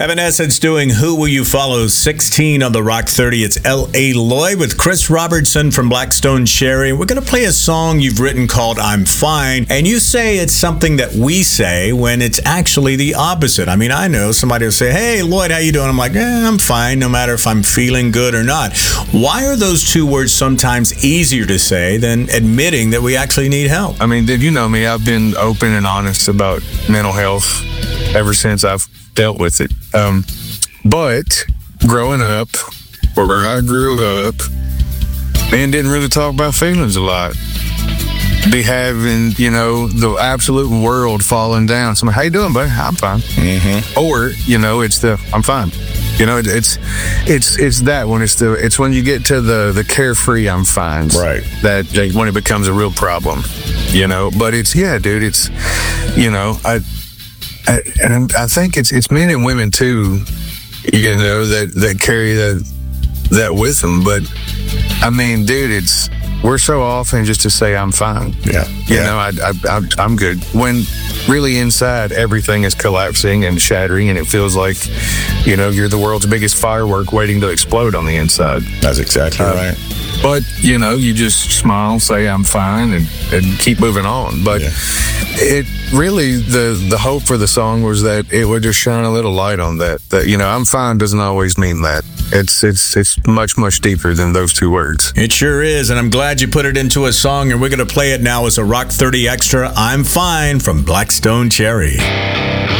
Evanescence doing Who Will You Follow 16 on the Rock 30. It's L.A. Lloyd with Chris Robertson from Black Stone Cherry. We're going to play a song you've written called I'm Fine. And you say it's something that we say when it's actually the opposite. I mean, I know somebody will say, hey, Lloyd, how you doing? I'm like, I'm fine, no matter if I'm feeling good or not. Why are those two words sometimes easier to say than admitting that we actually need help? I mean, did you know me? I've been open and honest about mental health ever since I've dealt with it. But growing up, where I grew up, men didn't really talk about feelings a lot. Be having, the absolute world falling down. So, how you doing, buddy? I'm fine. Mm-hmm. Or, it's I'm fine. It's that when it's when you get to the carefree I'm fine. Right. That when it becomes a real problem. But it's dude. It's and I think it's men and women too, that carry that with them. But I mean, dude, we're so often just to say I'm fine. Yeah. I'm good. When really inside everything is collapsing and shattering, and it feels like you're the world's biggest firework waiting to explode on the inside. That's exactly right. But you just smile, say I'm fine, and keep moving on. But it really, the hope for the song was that it would just shine a little light on that I'm fine doesn't always mean that. It's much, much deeper than those two words. It sure is, and I'm glad you put it into a song, and we're going to play it now as a Rock 30 Extra, I'm Fine from Black Stone Cherry.